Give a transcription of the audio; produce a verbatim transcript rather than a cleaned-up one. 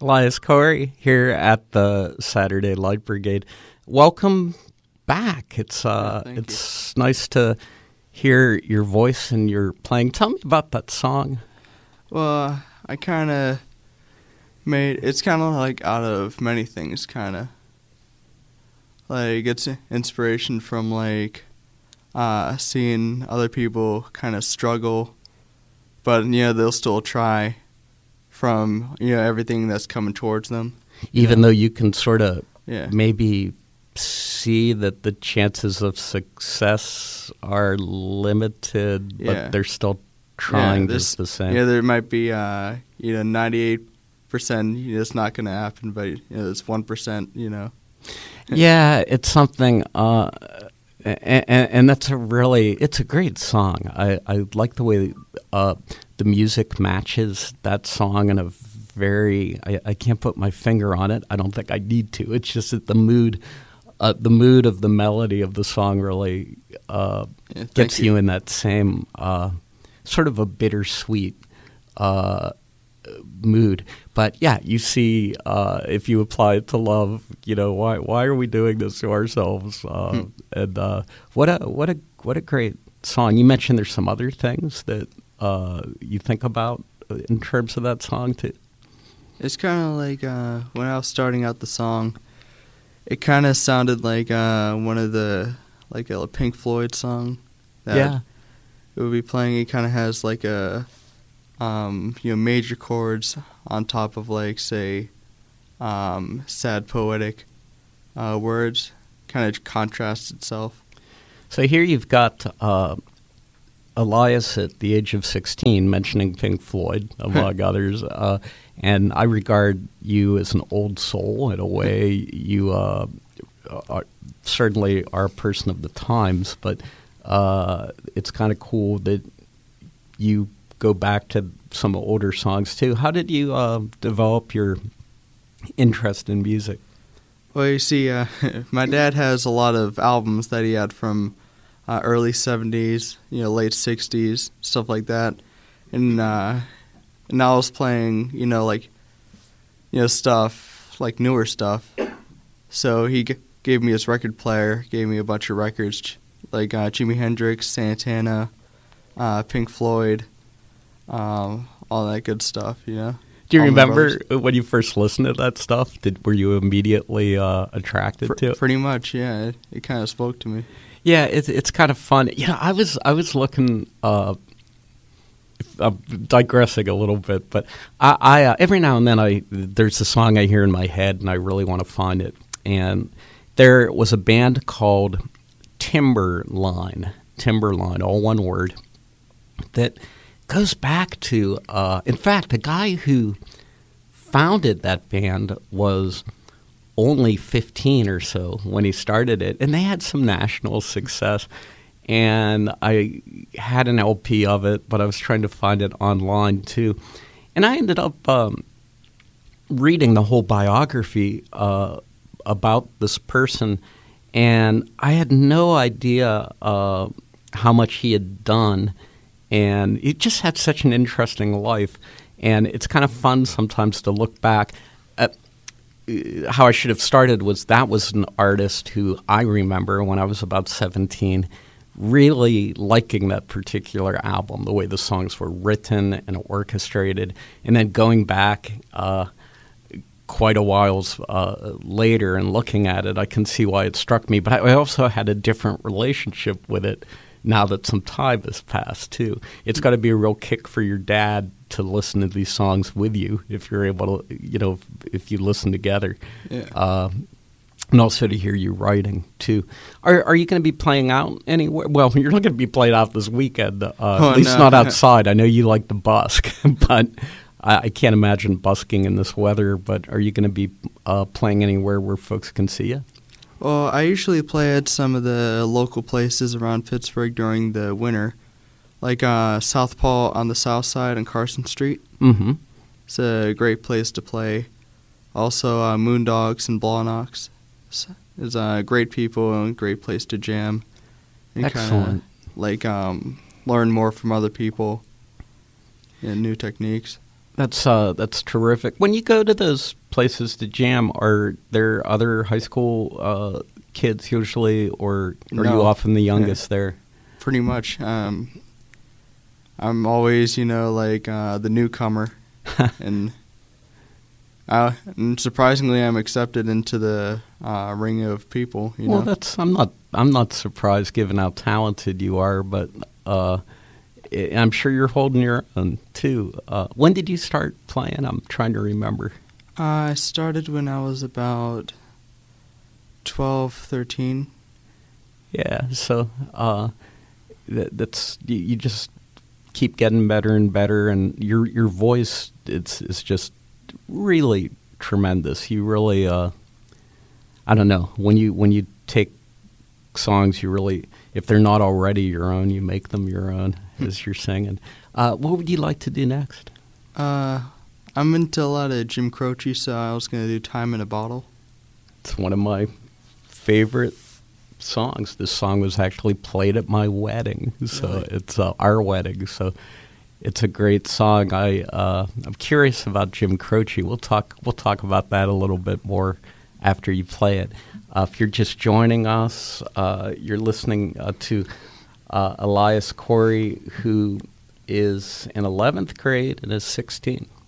Elias Corey here at the Saturday Light Brigade. Welcome back. It's uh, yeah, it's you. nice to hear your voice and your playing. Tell me about that song. Well, I kind of made it's kind of like out of many things, kind of like it's inspiration from like uh, seeing other people kind of struggle, but you know they'll still try. From you know everything that's coming towards them, even yeah. though you can sort of yeah. maybe see that the chances of success are limited, but yeah. they're still trying yeah, just the same. Yeah, there might be uh, you know ninety-eight percent you know, it's not going to happen, but you know, it's one percent. You know. Yeah, it's something, uh, and, and that's a really it's a great song. I, I like the way. Uh, The music matches that song in a very. I, I can't put my finger on it. I don't think I need to. It's just that the mood, uh, the mood of the melody of the song really uh, yeah, gets you. you in that same uh, sort of a bittersweet uh, mood. But yeah, you see, uh, if you apply it to love, you know why why are we doing this to ourselves? Uh, hmm. And uh, what a what a what a great song. You mentioned there's some other things that. Uh, you think about in terms of that song too? It's kind of like uh, when I was starting out the song, it kind of sounded like uh, one of the like a Pink Floyd song. That yeah, it would be playing. It kind of has like a um, you know major chords on top of like say um, sad poetic uh, words. Kind of contrasts itself. So here you've got. Uh, Elias at the age of sixteen mentioning Pink Floyd, among others, uh, and I regard you as an old soul in a way. You uh, are, certainly are a person of the times, but uh, it's kind of cool that you go back to some older songs too. How did you uh, develop your interest in music? Well, you see, uh, my dad has a lot of albums that he had from Uh, early seventies, you know, late sixties, stuff like that, and uh, and I was playing, you know, like, you know, stuff like newer stuff. So he g- gave me his record player, gave me a bunch of records, like uh, Jimi Hendrix, Santana, uh, Pink Floyd, um, all that good stuff, you know. Do you all remember when you first listened to that stuff? Did were you immediately uh, attracted Pr- to it? Pretty much, yeah. It, it kind of spoke to me. Yeah, it's it's kind of fun. You know, I was I was looking, uh, I'm digressing a little bit, but I, I uh, every now and then I there's a song I hear in my head and I really want to find it. And there was a band called Timberline, Timberline, all one word, that goes back to. Uh, in fact, the guy who founded that band was only fifteen or so when he started it, and they had some national success. And I had an L P of it, but I was trying to find it online too. And I ended up um, reading the whole biography uh, about this person, and I had no idea uh, how much he had done. And he just had such an interesting life. And it's kind of fun sometimes to look back at how I should have started was that was an artist who I remember when I was about seventeen really liking that particular album, the way the songs were written and orchestrated, and then going back uh, quite a while uh, later and looking at it, I can see why it struck me. But I also had a different relationship with it now that some time has passed, too. It's got to be a real kick for your dad to listen to these songs with you if you're able to, you know, if, if you listen together. Yeah. Uh, and also to hear you writing, too. Are are you going to be playing out anywhere? Well, you're not going to be playing out this weekend, uh, oh, at least no. not outside. I know you like to busk, but I, I can't imagine busking in this weather. But are you going to be uh, playing anywhere where folks can see you? Well, I usually play at some of the local places around Pittsburgh during the winter, like uh, South Paul on the south side on Carson Street. Mm-hmm. It's a great place to play. Also, uh, Moondogs and Blawnox. It's uh, great people and a great place to jam. And Excellent. Kinda, like um, learn more from other people and new techniques. That's uh, that's terrific. When you go to those places to jam, are there other high school uh, kids usually, or are No. you often the youngest there? Pretty much. Um, I'm always, you know, like uh, the newcomer, and, uh, and surprisingly, I'm accepted into the uh, ring of people. You Well, know, that's I'm not I'm not surprised given how talented you are, but uh, I- I'm sure you're holding your own too. Uh, when did you start playing? I'm trying to remember. I started when I was about twelve, thirteen. Yeah, so uh, that, that's you, you just keep getting better and better, and your your voice it's it's just really tremendous. You really uh, I don't know when you when you take songs, you really if they're not already your own, you make them your own as you're singing. Uh, what would you like to do next? Uh, I'm into a lot of Jim Croce, so I was going to do Time in a Bottle. It's one of my favorite songs. This song was actually played at my wedding, so Really? it's uh, our wedding. So it's a great song. I uh, I'm curious about Jim Croce. We'll talk we'll talk about that a little bit more after you play it. Uh, if you're just joining us, uh, you're listening uh, to uh, Elias Corey, who is in eleventh grade and is sixteen.